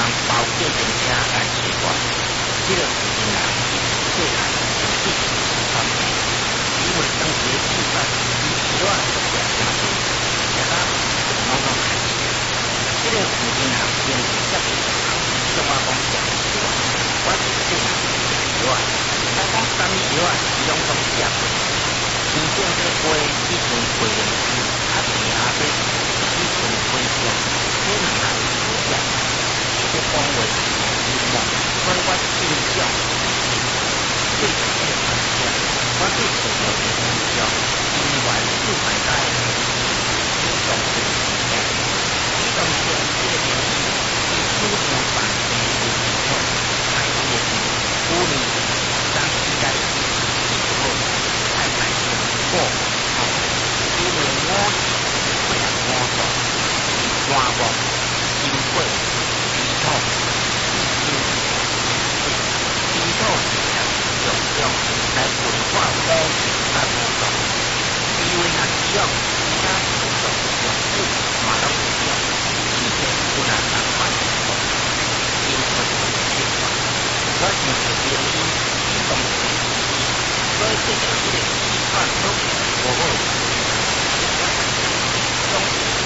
包计程车来切割，这个附近人对人有意识方面，因为当时的计算以几多就变成多，大家某种开始，这个附近人因为接触像我讲食少啊，我是对人食少啊，我讲3少啊，伊拢讲食过，真正这杯以前过年时，啊是啊这以前回家，这两下有食，伊这讲话是幽默，所以我真少对这个传承，我对这个传承，因为四海街主动是主动是这个名义，以主张办事为主要，还有的是鼓励当时代以后太太用过，因为我虽然我做花木、金桂、地土、地金，地土是常用来文化保存甲互动，因为若使用其他辅助用具嘛拢有用，以前有人人办活，因为习惯，我想是名义主动是所以这个计算都无好，中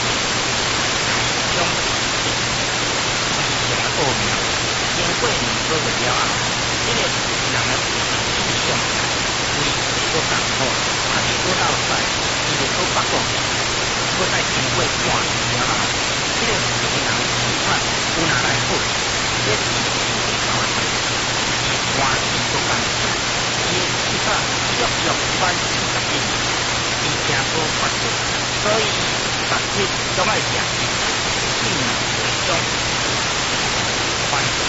上个奥妙，经过2个月了后，这个人的意向为都共好，也是搁倒出来，伊就搁北讲，搁再经过半年了后，这个人计算有哪来好？这是看出，伊关系搁共出，伊的计算约管40几年，伊正好发出，所以白日拢爱食，尽量为中。环境